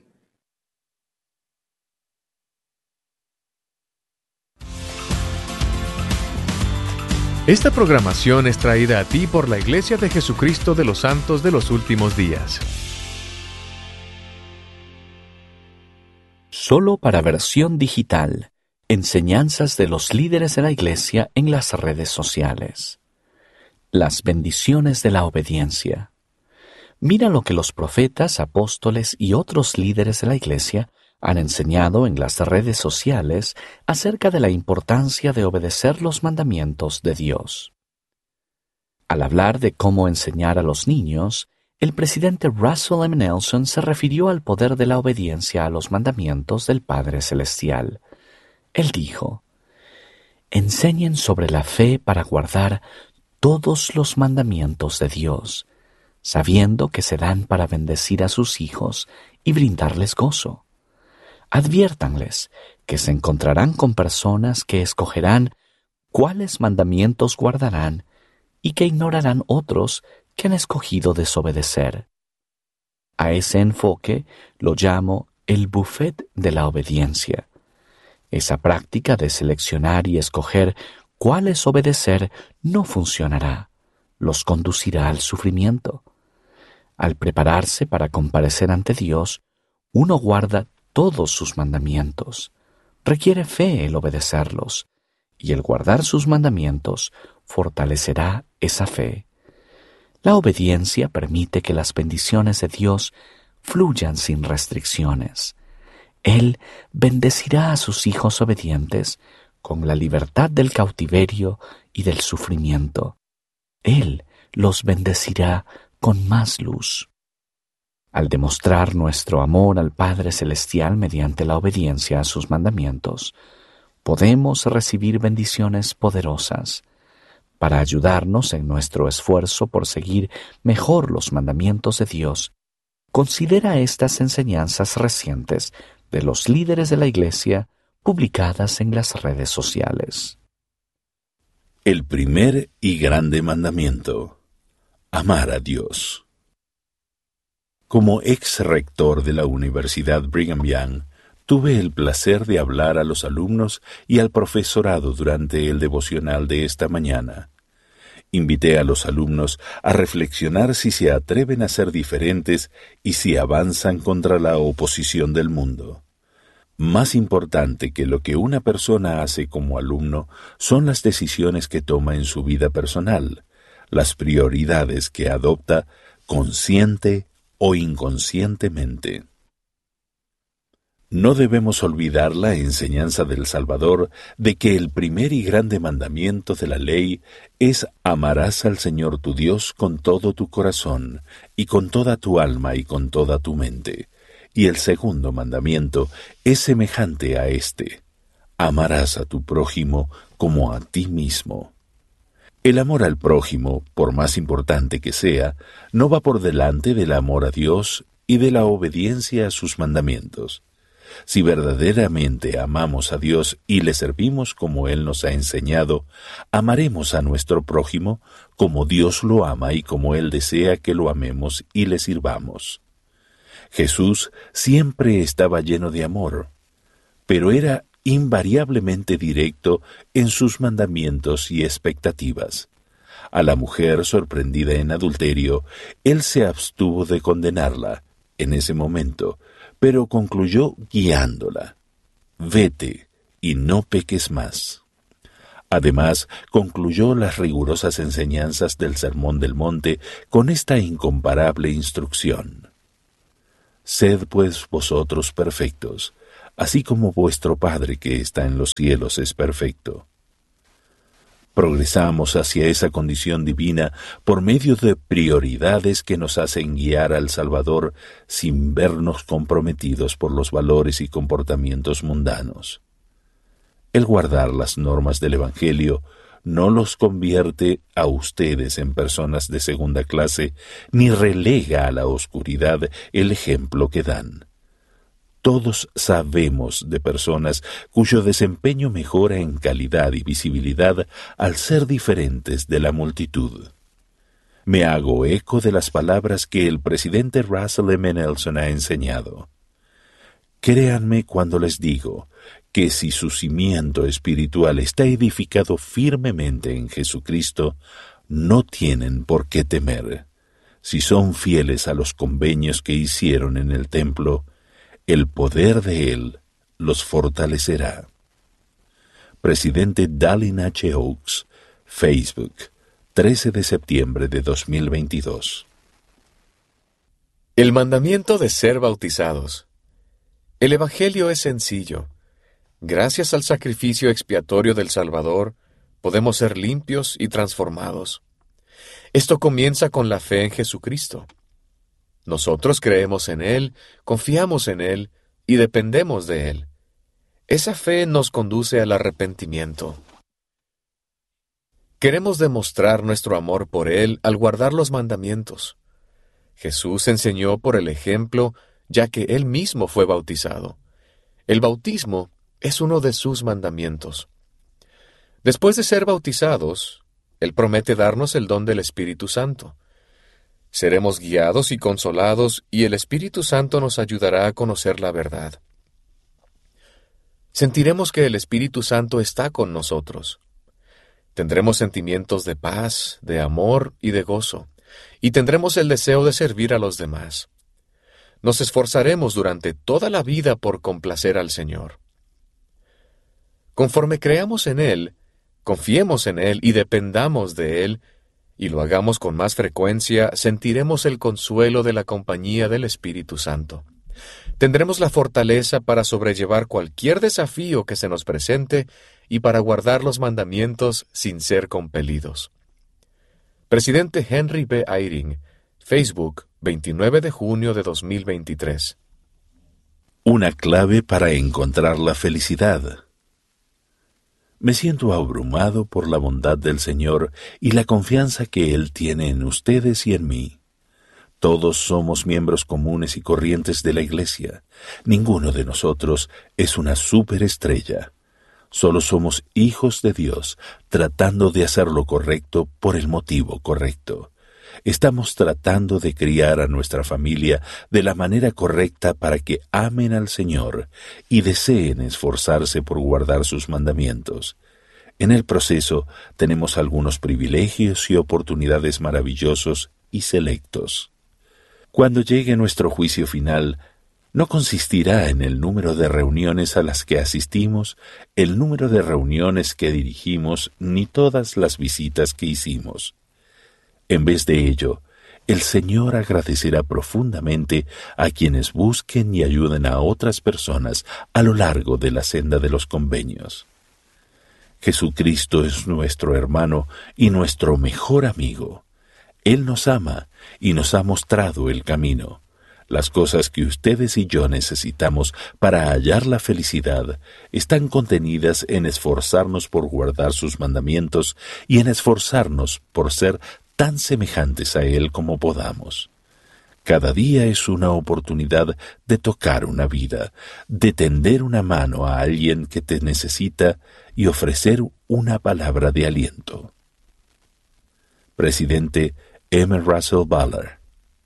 Esta programación es traída a ti por la Iglesia de Jesucristo de los Santos de los Últimos Días. Solo para versión digital. Enseñanzas de los líderes de la Iglesia en las redes sociales. Las bendiciones de la obediencia. Mira lo que los profetas, apóstoles y otros líderes de la Iglesia han enseñado en las redes sociales acerca de la importancia de obedecer los mandamientos de Dios. Al hablar de cómo enseñar a los niños, el presidente Russell M. Nelson se refirió al poder de la obediencia a los mandamientos del Padre Celestial. Él dijo, enseñen sobre la fe para guardar todos los mandamientos de Dios, sabiendo que se dan para bendecir a sus hijos y brindarles gozo. Adviértanles que se encontrarán con personas que escogerán cuáles mandamientos guardarán y que ignorarán otros que han escogido desobedecer. A ese enfoque lo llamo el buffet de la obediencia. Esa práctica de seleccionar y escoger cuáles obedecer no funcionará, los conducirá al sufrimiento. Al prepararse para comparecer ante Dios, uno guarda todos sus mandamientos. Requiere fe el obedecerlos, y el guardar sus mandamientos fortalecerá esa fe. La obediencia permite que las bendiciones de Dios fluyan sin restricciones. Él bendecirá a sus hijos obedientes con la libertad del cautiverio y del sufrimiento. Él los bendecirá con más luz. Al demostrar nuestro amor al Padre Celestial mediante la obediencia a sus mandamientos, podemos recibir bendiciones poderosas. Para ayudarnos en nuestro esfuerzo por seguir mejor los mandamientos de Dios, considera estas enseñanzas recientes de los líderes de la Iglesia publicadas en las redes sociales. El primer y grande mandamiento: amar a Dios. Como ex rector de la Universidad Brigham Young, tuve el placer de hablar a los alumnos y al profesorado durante el devocional de esta mañana. Invité a los alumnos a reflexionar si se atreven a ser diferentes y si avanzan contra la oposición del mundo. Más importante que lo que una persona hace como alumno son las decisiones que toma en su vida personal, las prioridades que adopta consciente o inconscientemente. No debemos olvidar la enseñanza del Salvador de que el primer y grande mandamiento de la ley es amarás al Señor tu Dios con todo tu corazón, y con toda tu alma y con toda tu mente. Y el segundo mandamiento es semejante a este: amarás a tu prójimo como a ti mismo. El amor al prójimo, por más importante que sea, no va por delante del amor a Dios y de la obediencia a sus mandamientos. Si verdaderamente amamos a Dios y le servimos como Él nos ha enseñado, amaremos a nuestro prójimo como Dios lo ama y como Él desea que lo amemos y le sirvamos. Jesús siempre estaba lleno de amor, pero era invariablemente directo en sus mandamientos y expectativas. A la mujer sorprendida en adulterio, Él se abstuvo de condenarla en ese momento, pero concluyó guiándola: vete y no peques más. Además, concluyó las rigurosas enseñanzas del Sermón del Monte con esta incomparable instrucción: sed pues vosotros perfectos, así como vuestro Padre que está en los cielos es perfecto. Progresamos hacia esa condición divina por medio de prioridades que nos hacen guiar al Salvador sin vernos comprometidos por los valores y comportamientos mundanos. El guardar las normas del Evangelio no los convierte a ustedes en personas de segunda clase, ni relega a la oscuridad el ejemplo que dan. Todos sabemos de personas cuyo desempeño mejora en calidad y visibilidad al ser diferentes de la multitud. Me hago eco de las palabras que el presidente Russell M. Nelson ha enseñado. Créanme cuando les digo que si su cimiento espiritual está edificado firmemente en Jesucristo, no tienen por qué temer. Si son fieles a los convenios que hicieron en el templo, el poder de Él los fortalecerá. Presidente Dallin H. Oaks, Facebook, trece de septiembre de dos mil veintidós. El mandamiento de ser bautizados. El Evangelio es sencillo. Gracias al sacrificio expiatorio del Salvador, podemos ser limpios y transformados. Esto comienza con la fe en Jesucristo. Nosotros creemos en Él, confiamos en Él y dependemos de Él. Esa fe nos conduce al arrepentimiento. Queremos demostrar nuestro amor por Él al guardar los mandamientos. Jesús enseñó por el ejemplo, ya que Él mismo fue bautizado. El bautismo es uno de sus mandamientos. Después de ser bautizados, Él promete darnos el don del Espíritu Santo. Seremos guiados y consolados, y el Espíritu Santo nos ayudará a conocer la verdad. Sentiremos que el Espíritu Santo está con nosotros. Tendremos sentimientos de paz, de amor y de gozo, y tendremos el deseo de servir a los demás. Nos esforzaremos durante toda la vida por complacer al Señor. Conforme creamos en Él, confiemos en Él y dependamos de Él, y lo hagamos con más frecuencia, sentiremos el consuelo de la compañía del Espíritu Santo. Tendremos la fortaleza para sobrellevar cualquier desafío que se nos presente y para guardar los mandamientos sin ser compelidos. Presidente Henry B. Eyring, Facebook, veintinueve de junio de dos mil veintitrés. Una clave para encontrar la felicidad. Me siento abrumado por la bondad del Señor y la confianza que Él tiene en ustedes y en mí. Todos somos miembros comunes y corrientes de la Iglesia. Ninguno de nosotros es una superestrella. Solo somos hijos de Dios, tratando de hacer lo correcto por el motivo correcto. Estamos tratando de criar a nuestra familia de la manera correcta para que amen al Señor y deseen esforzarse por guardar sus mandamientos. En el proceso tenemos algunos privilegios y oportunidades maravillosos y selectos. Cuando llegue nuestro juicio final, no consistirá en el número de reuniones a las que asistimos, el número de reuniones que dirigimos, ni todas las visitas que hicimos. En vez de ello, el Señor agradecerá profundamente a quienes busquen y ayuden a otras personas a lo largo de la senda de los convenios. Jesucristo es nuestro hermano y nuestro mejor amigo. Él nos ama y nos ha mostrado el camino. Las cosas que ustedes y yo necesitamos para hallar la felicidad están contenidas en esforzarnos por guardar sus mandamientos y en esforzarnos por ser tan semejantes a Él como podamos. Cada día es una oportunidad de tocar una vida, de tender una mano a alguien que te necesita y ofrecer una palabra de aliento. Presidente M. Russell Ballard.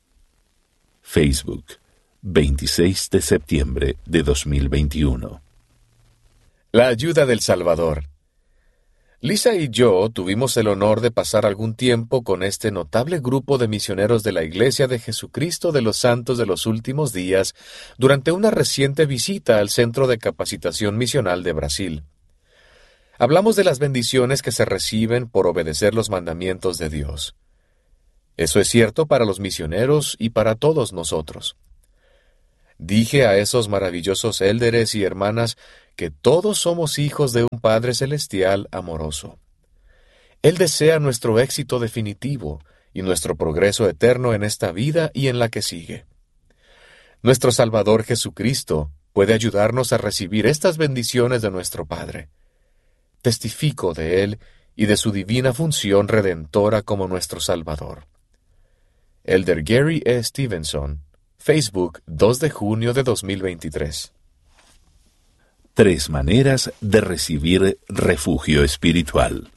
Facebook, veintiséis de septiembre de dos mil veintiuno. La ayuda del Salvador. Lisa y yo tuvimos el honor de pasar algún tiempo con este notable grupo de misioneros de la Iglesia de Jesucristo de los Santos de los Últimos Días durante una reciente visita al Centro de Capacitación Misional de Brasil. Hablamos de las bendiciones que se reciben por obedecer los mandamientos de Dios. Eso es cierto para los misioneros y para todos nosotros. Dije a esos maravillosos élderes y hermanas que todos somos hijos de un Padre Celestial amoroso. Él desea nuestro éxito definitivo y nuestro progreso eterno en esta vida y en la que sigue. Nuestro Salvador Jesucristo puede ayudarnos a recibir estas bendiciones de nuestro Padre. Testifico de Él y de su divina función redentora como nuestro Salvador. Elder Gary E. Stevenson, Facebook, dos de junio de dos mil veintitrés. Tres maneras de recibir refugio espiritual.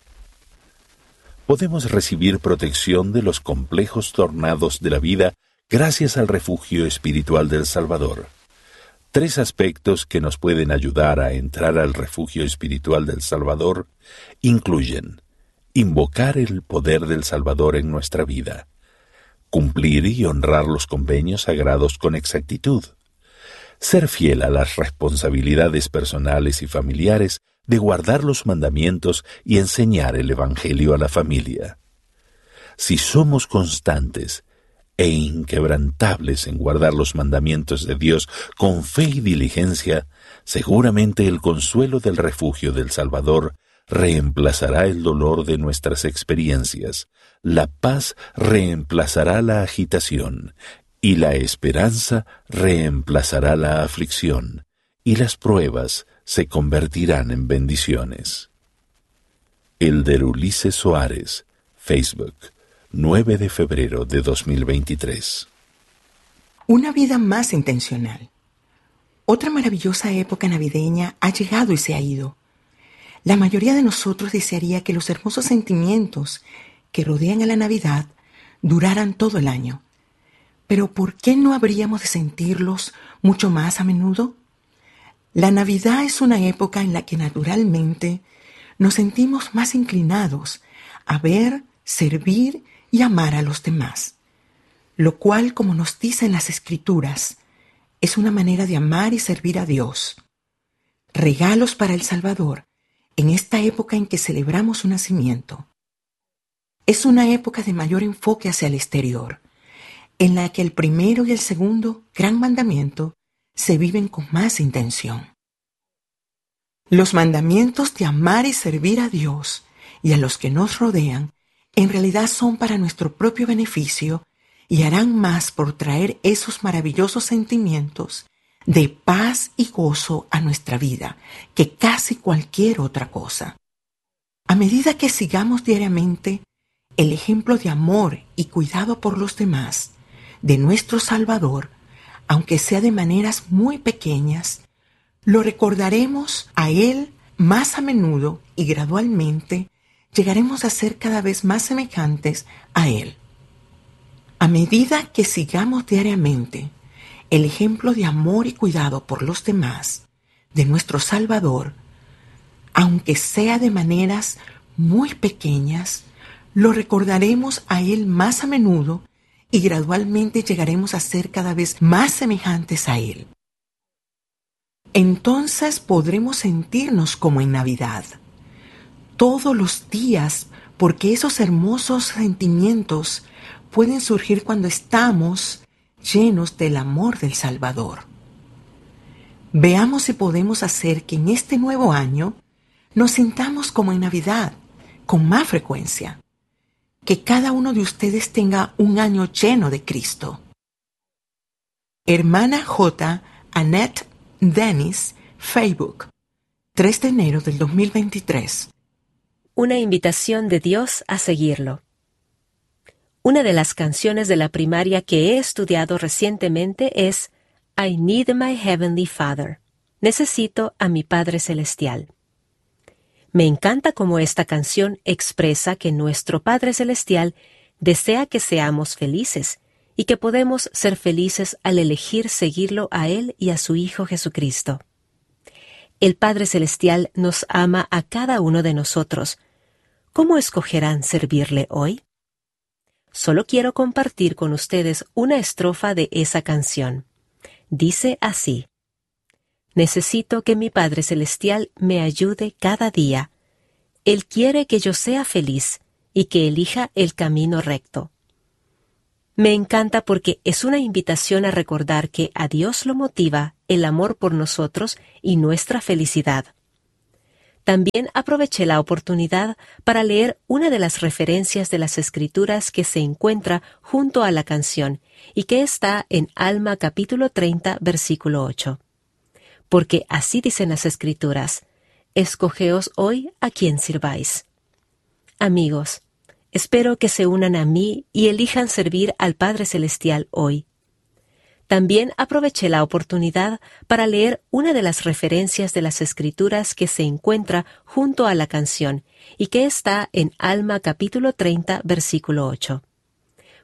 Podemos recibir protección de los complejos tornados de la vida gracias al refugio espiritual del Salvador. Tres aspectos que nos pueden ayudar a entrar al refugio espiritual del Salvador incluyen invocar el poder del Salvador en nuestra vida, cumplir y honrar los convenios sagrados con exactitud, ser fiel a las responsabilidades personales y familiares de guardar los mandamientos y enseñar el Evangelio a la familia. Si somos constantes e inquebrantables en guardar los mandamientos de Dios con fe y diligencia, seguramente el consuelo del refugio del Salvador reemplazará el dolor de nuestras experiencias, la paz reemplazará la agitación, y la esperanza reemplazará la aflicción, y las pruebas se convertirán en bendiciones. Elder Ulises Soares, Facebook, nueve de febrero de dos mil veintitrés. Una vida más intencional. Otra maravillosa época navideña ha llegado y se ha ido. La mayoría de nosotros desearía que los hermosos sentimientos que rodean a la Navidad duraran todo el año. Pero ¿por qué no habríamos de sentirlos mucho más a menudo? La Navidad es una época en la que naturalmente nos sentimos más inclinados a ver, servir y amar a los demás, lo cual, como nos dicen las Escrituras, es una manera de amar y servir a Dios. Regalos para el Salvador en esta época en que celebramos su nacimiento. Es una época de mayor enfoque hacia el exterior, en la que el primero y el segundo gran mandamiento se viven con más intención. Los mandamientos de amar y servir a Dios y a los que nos rodean en realidad son para nuestro propio beneficio y harán más por traer esos maravillosos sentimientos de paz y gozo a nuestra vida que casi cualquier otra cosa. A medida que sigamos diariamente el ejemplo de amor y cuidado por los demás de nuestro Salvador, aunque sea de maneras muy pequeñas, lo recordaremos a Él más a menudo y gradualmente llegaremos a ser cada vez más semejantes a Él. A medida que sigamos diariamente el ejemplo de amor y cuidado por los demás de nuestro Salvador, aunque sea de maneras muy pequeñas, lo recordaremos a Él más a menudo y gradualmente llegaremos a ser cada vez más semejantes a Él. Entonces podremos sentirnos como en Navidad, todos los días, porque esos hermosos sentimientos pueden surgir cuando estamos llenos del amor del Salvador. Veamos si podemos hacer que en este nuevo año nos sintamos como en Navidad, con más frecuencia. Que cada uno de ustedes tenga un año lleno de Cristo. Hermana J. Annette Dennis, Facebook, tres de enero del dos mil veintitrés. Una invitación de Dios a seguirlo. Una de las canciones de la primaria que he estudiado recientemente es I Need My Heavenly Father. Necesito a mi Padre Celestial. Me encanta cómo esta canción expresa que nuestro Padre Celestial desea que seamos felices y que podemos ser felices al elegir seguirlo a Él y a su Hijo Jesucristo. El Padre Celestial nos ama a cada uno de nosotros. ¿Cómo escogerán servirle hoy? Solo quiero compartir con ustedes una estrofa de esa canción. Dice así: necesito que mi Padre Celestial me ayude cada día. Él quiere que yo sea feliz y que elija el camino recto. Me encanta porque es una invitación a recordar que a Dios lo motiva el amor por nosotros y nuestra felicidad. También aproveché la oportunidad para leer una de las referencias de las Escrituras que se encuentra junto a la canción y que está en Alma capítulo treinta, versículo ocho. Porque así dicen las Escrituras: escogeos hoy a quien sirváis. Amigos, espero que se unan a mí y elijan servir al Padre Celestial hoy. También aproveché la oportunidad para leer una de las referencias de las Escrituras que se encuentra junto a la canción y que está en Alma capítulo treinta, versículo ocho.